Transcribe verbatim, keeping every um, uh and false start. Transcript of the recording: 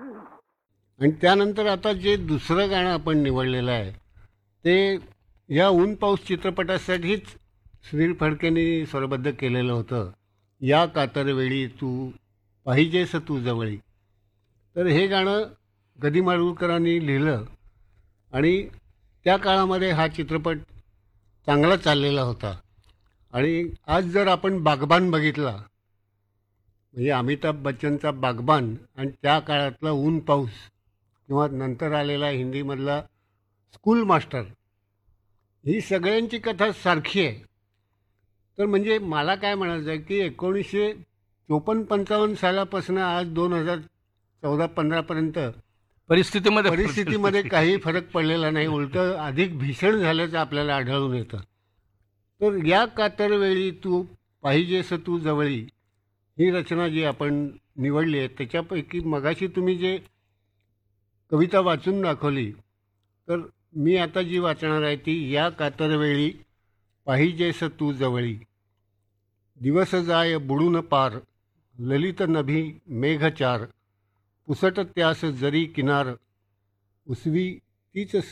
आणि त्यानंतर आता जे दुसरं गाणं आपण निवडलेलं आहे ते या ऊन पाऊस चित्रपटासाठीच सुनील फडकेंनी स्वरबद्ध केलेलं होतं. या कातरवेळी तू पाहिजेस तू जवळी. तर हे गाणं गदी माडगूळकरांनी लिहिलं आणि त्या काळामध्ये हा चित्रपट चांगला चाललेला होता. आणि आज जर आपण बागबान बघितला, म्हणजे अमिताभ बच्चनचा बागबान आणि त्या काळातला ऊन पाऊस किंवा नंतर आलेला हिंदीमधला स्कूल मास्टर, ही सगळ्यांची कथा सारखी आहे. तर म्हणजे मला काय म्हणायचं आहे की एकोणीसशे चोपन्न पंचावन्न सालापासून आज दोन हजार चौदा पंधरापर्यंत परिस्थितीमध्ये परिस्थितीमध्ये काही फरक पडलेला नाही, उलटं अधिक भीषण झाल्याचं आपल्याला आढळून येतं. तर या कातरवेळी तू पाहिजेस तू जवळी ही रचना जी आपण निवडली आहे त्याच्यापैकी मगाशी तुम्ही जे कविता वाचून दाखवली, तर मी आता जी वाचणार आहे ती या कातरवेळी पाहिजेस तू जवळी. दिवस जाय बुडून पार, ललित नभी मेघचार, पुसट त्यास जरी किनार, उसवी तीच